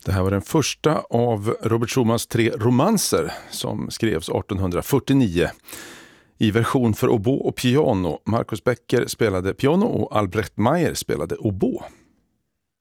Det här var den första av Robert Schumans 3 romanser som skrevs 1849 i version för oboe och piano. Marcus Becker spelade piano och Albrecht Meyer spelade oboe.